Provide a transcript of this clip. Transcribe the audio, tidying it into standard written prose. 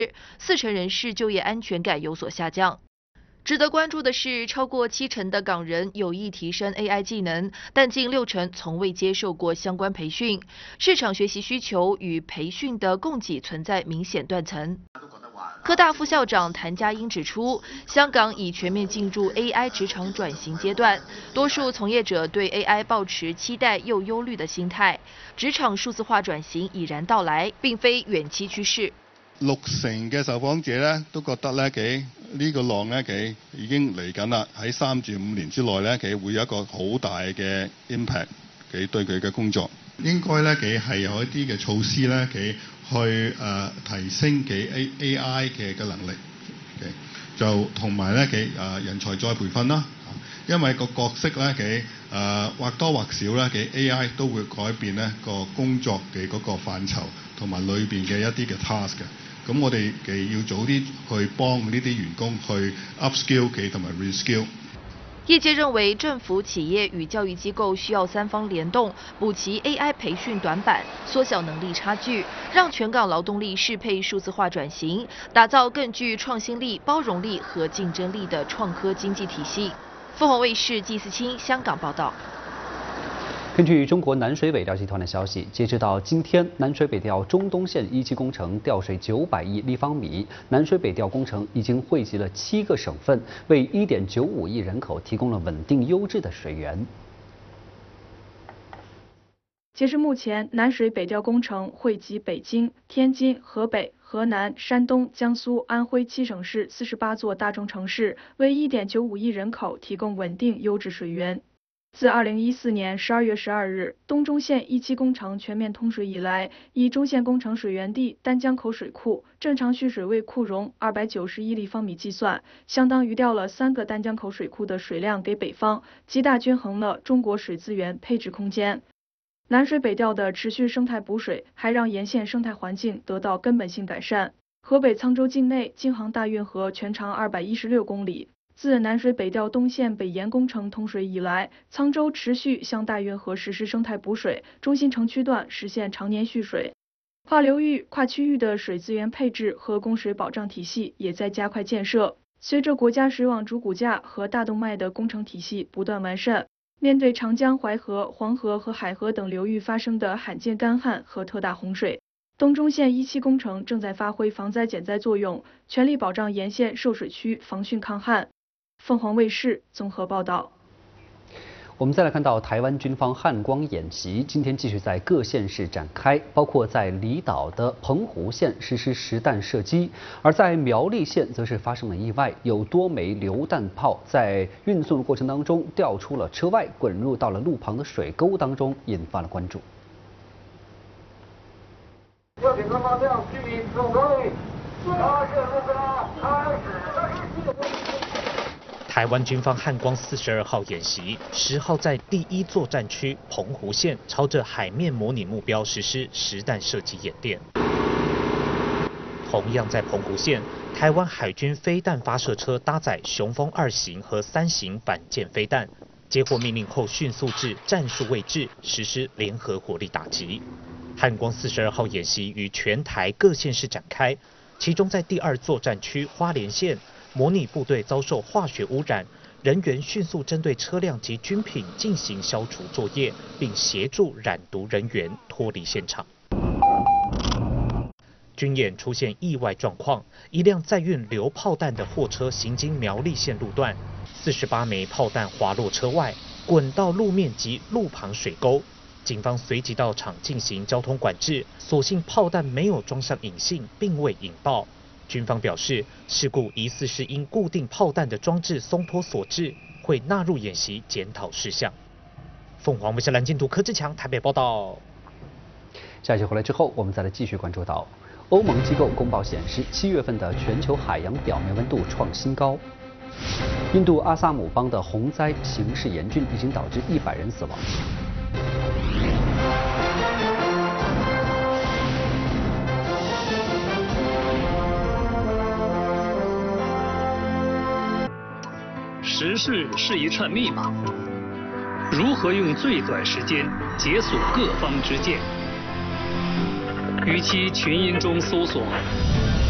，40%人士就业安全感有所下降。值得关注的是，超过70%的港人有意提升 AI 技能，但近60%从未接受过相关培训。市场学习需求与培训的供给存在明显断层。科大副校长谭家英指出，香港已全面进入 AI 职场转型阶段，多数从业者对 AI 抱持期待又忧虑的心态。职场数字化转型已然到來，並非遠期趨勢。 60%嘅受訪者咧都覺得咧呢個浪咧已經嚟緊啦，喺3至5年之內咧會有一個好大嘅 impact 對佢嘅工作。應該咧係有一啲嘅措施咧去提升AI 嘅能力，就同埋咧人才再培訓啦。因為個角色咧或多或少咧AI 都會改變咧個工作嘅嗰個範疇同埋裏邊嘅一啲嘅 task 嘅。咁我哋要早啲去幫呢啲員工去 upskill 同埋 reskill。 業界認為，政府、企業與教育機構需要3方聯動，補齊 AI 培訓短板，縮小能力差距，讓全港勞動力適配數字化轉型，打造更具創新力、包容力和競爭力的創科經濟體系。鳳凰衛視紀思清香港報道。 根據中國南水北調集團的消息，截止到今天，南水北調中東線一期工程調水900億立方米。南水北調工程已經惠及了7個省份，為1.95億人口提供了穩定優質的水源。 截至目前，南水北調工程惠及北京、天津、河北、河南、山東、江蘇、安徽7省市48座大中城市，為1.95億人口提供穩定優質水源。自2014年12月12日東中線一期工程全面通水以來，以中線工程水源地丹江口水庫正常蓄水位庫容290億立方米計算，相當於調了3個丹江口水庫的水量給北方，極大均衡了中國水資源配置空間。南水北調的持續生態補水，還讓沿線生態環境得到根本性改善。河北滄州境內京杭大運河全長216公里。自南水北調東線北延工程通水以來，滄州持續向大運河實施生態補水，中心城區段實現常年蓄水。跨流域、跨區域的水資源配置和供水保障體系也在加快建設。隨着國家水網主骨架和大動脈的工程體系不斷完善，面對長江、淮河、黃河和海河等流域發生的罕見乾旱和特大洪水，東中線一期工程正在發揮防災減災作用，全力保障沿線受水區防汛抗旱。鳳凰衛視綜合報道。 我們再來看到台灣軍方漢光演習，今天繼續在各縣市展開，包括在離島的澎湖縣實施實彈射擊，而在苗栗縣則是發生了意外，有多枚榴彈炮在運送的過程當中掉出了車外，滾入到了路旁的水溝當中，引發了關注。 右前方向距離15公里，發射目標開始。 台灣軍方漢光42號演習10號在第1作戰區澎湖縣朝着海面模擬目標實施實彈射擊演練。同樣在澎湖縣，台灣海軍飛彈發射車搭載雄風2型和3型反艦飛彈，接獲命令後迅速至戰術位置實施聯合火力打擊。漢光42號演習於全台各縣市展開，其中在第2作戰區花蓮縣，模擬部隊遭受化學污染，人員迅速針對車輛及軍品進行消除作業，並協助染毒人員脫離現場。軍演出現意外狀況，一輛載運榴炮彈的貨車行經苗栗縣路段，48枚炮彈滑落車外，滾到路面及路旁水溝。警方隨即到場進行交通管制，所幸炮彈沒有裝上引信，並未引爆。軍方表示，事故疑似是因固定炮彈的裝置鬆脫所致，會納入演習檢討事項。鳳凰衛視藍鏡圖柯志強台北報道。 下期回來之後，我們再來繼續關注到，歐盟機構公報顯示，7月份的全球海洋表面溫度創新高。印度阿薩姆邦的洪災形勢嚴峻，已經導致100人死亡。 时事是一串密码，如何用最短時間解鎖各方之見？與其群英中搜索